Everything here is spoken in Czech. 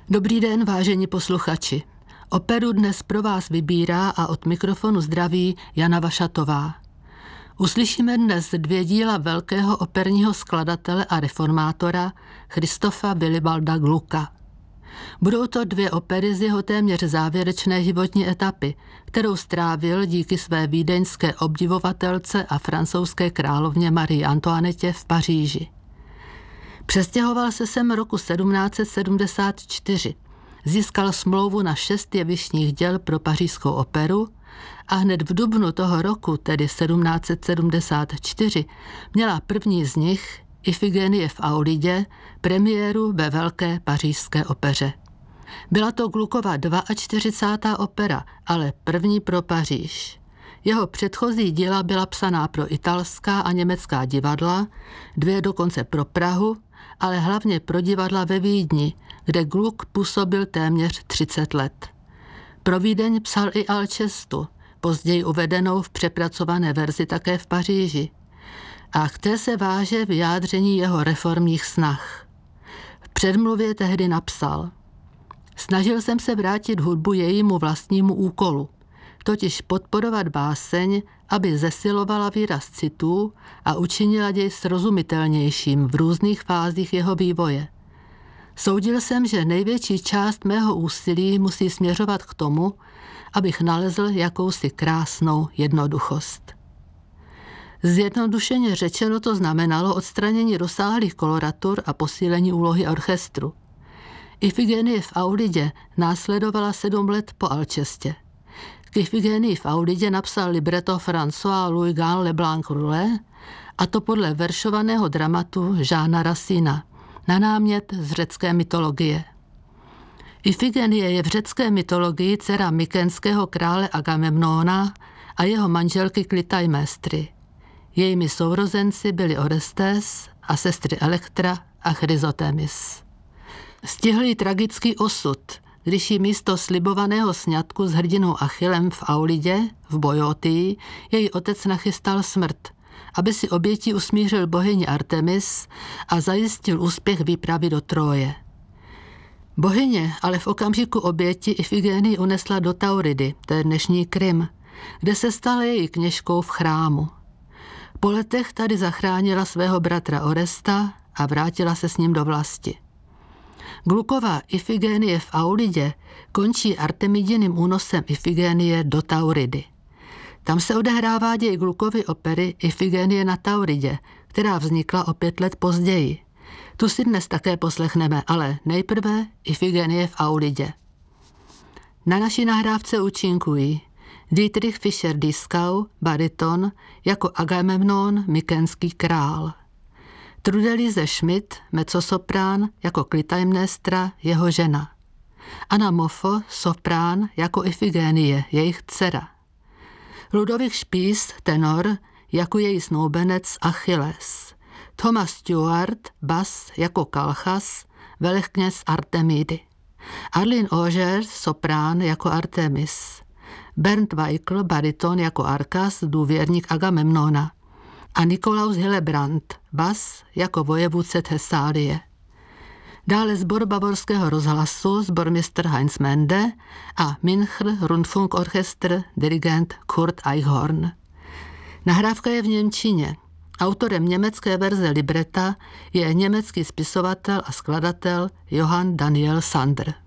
Dobrý den, vážení posluchači. Operu dnes pro vás vybírá a od mikrofonu zdraví Jana Vašatová. Uslyšíme dnes 2 díla velkého operního skladatele a reformátora Christofa Wilibalda Glucka. Budou to 2 opery z jeho téměř závěrečné životní etapy, kterou strávil díky své vídeňské obdivovatelce a francouzské královně Marie Antoinette v Paříži. Přestěhoval se sem roku 1774, získal smlouvu na 6 jevištních děl pro pařížskou operu a hned v dubnu toho roku, tedy 1774, měla první z nich, Ifigenie v Aulidě, premiéru ve velké pařížské opeře. Byla to Gluckova 42. opera, ale první pro Paříž. Jeho předchozí díla byla psaná pro italská a německá divadla, 2 dokonce pro Prahu, ale hlavně pro divadla ve Vídni, kde Gluck působil téměř 30 let. Pro Vídeň psal i Alcestu, později uvedenou v přepracované verzi také v Paříži. A k té se váže vyjádření jeho reformních snah. V předmluvě tehdy napsal: Snažil jsem se vrátit hudbu jejímu vlastnímu úkolu, totiž podporovat báseň, aby zesilovala výraz citů a učinila děj srozumitelnějším v různých fázích jeho vývoje. Soudil jsem, že největší část mého úsilí musí směřovat k tomu, abych nalezl jakousi krásnou jednoduchost. Zjednodušeně řečeno to znamenalo odstranění rozsáhlých koloratur a posílení úlohy orchestru. Ifigenie v Aulidě následovala 7 let po Alcestě. K Ifigenii v Aulidě napsal libreto François-Louis Leblanc-Roulet, a to podle veršovaného dramatu Jeana Racina, na námět z řecké mytologie. Ifigenie je v řecké mytologii dcera mykenského krále Agamemnona a jeho manželky Klytaimnestry. Jejími sourozenci byli Orestes a sestry Elektra a Chryzotémis. Stihl jí tragický osud, když jí místo slibovaného sňatku s hrdinou Achillem v Aulidě, v Bojótii, její otec nachystal smrt, aby si obětí usmířil bohyni Artemis a zajistil úspěch výpravy do Tróje. Bohyně ale v okamžiku oběti Ifigenii unesla do Tauridy, to je dnešní Krym, kde se stala její kněžkou v chrámu. Po letech tady zachránila svého bratra Oresta a vrátila se s ním do vlasti. Gluckova Ifigenie v Aulidě končí Artemidiným únosem Ifigenie do Tauridy. Tam se odehrává děj Gluckovy opery Ifigenie na Tauridě, která vznikla o 5 let později. Tu si dnes také poslechneme, ale nejprve Ifigenie v Aulidě. Na naší nahrávce účinkují Dietrich Fischer-Dieskau, bariton, jako Agamemnon, mykenský král. Trudelise Schmidt, mezzosoprán, jako Klytaimnestra, jeho žena. Anna Moffo, soprán, jako Ifigenie, jejich dcera. Ludovik Spies, tenor, jako její snoubenec Achilles. Thomas Stewart, bas, jako Kalchas, velekněz Artemidy. Arlene Auger, soprán, jako Artemis. Bernd Weikl, bariton, jako Arkas, důvěrník Agamemnona. A Nikolaus Hillebrand, bas, jako vojevůdce Thesálie. Dále sbor Bavorského rozhlasu, sbormistr Heinz Mende a Münchner Rundfunkorchester, dirigent Kurt Eichhorn. Nahrávka je v němčině. Autorem německé verze libreta je německý spisovatel a skladatel Johann Daniel Sander.